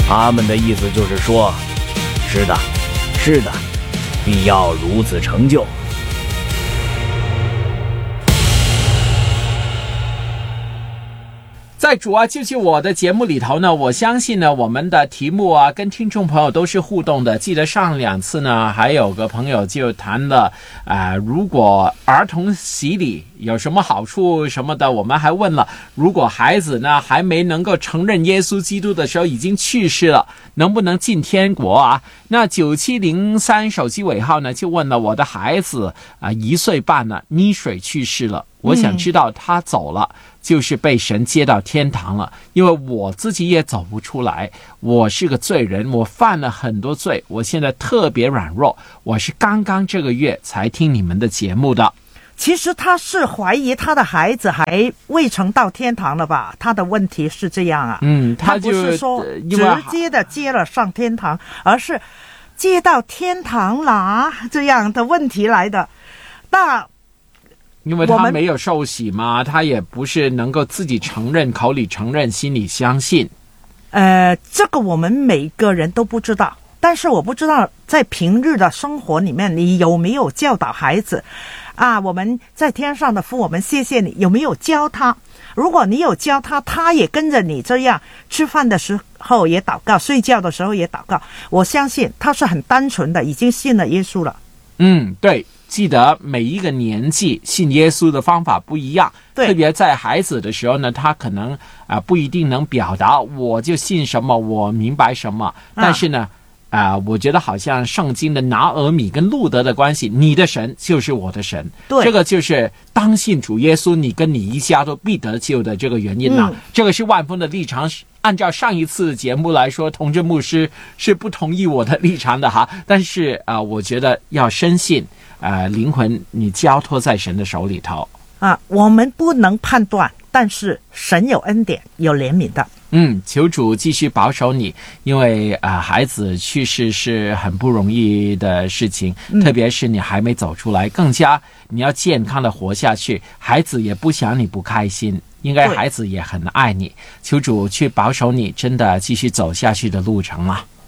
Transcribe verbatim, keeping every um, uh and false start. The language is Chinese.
他们的意思就是说，是的，是的，必要如此成就。 在主啊救救我的节目里头呢，我相信呢我们的题目啊跟听众朋友都是互动的。记得上两次呢还有个朋友就谈了啊、呃，如果儿童洗礼有什么好处什么的，我们还问了，如果孩子呢还没能够承认耶稣基督的时候已经去世了，能不能进天国啊？那九七零三手机尾号呢就问了，我的孩子啊、呃、一岁半了，溺水去世了，我想知道他走了、嗯、就是被神接到天堂了，因为我自己也走不出来，我是个罪人，我犯了很多罪，我现在特别软弱，我是刚刚这个月才听你们的节目的。 其实他是怀疑他的孩子还未曾到天堂了吧？他的问题是这样啊， 嗯，他就他不是说直接的接了上天堂，而是接到天堂啦这样的问题来的。那因为他没有受洗嘛，他也不是能够自己承认，口里承认，心里相信。 呃，这个我们每个人都不知道，但是我不知道在平日的生活里面，你有没有教导孩子啊？我们在天上的父，我们谢谢你，有没有教他？如果你有教他，他也跟着你这样，吃饭的时候也祷告，睡觉的时候也祷告，我相信他是很单纯的，已经信了耶稣了。 嗯，对。记得每一个年纪信耶稣的方法不一样，特别在孩子的时候呢，他可能啊、呃、不一定能表达我就信什么，我明白什么。但是呢，啊、呃，我觉得好像圣经的拿俄米跟路德的关系，你的神就是我的神， 对， 这个就是当信主耶稣，你跟你一家都必得救的这个原因呐、啊嗯。这个是万峰的立场。按照上一次的节目来说，同志牧师是不同意我的立场的哈，但是啊、呃，我觉得要深信。呃，灵魂你交托在神的手里头啊，我们不能判断，但是神有恩典，有怜悯的。 嗯，求主继续保守你，因为啊、呃，孩子去世是很不容易的事情、嗯，特别是你还没走出来，更加你要健康的活下去，孩子也不想你不开心，应该孩子也很爱你，求主去保守你，真的继续走下去的路程啊。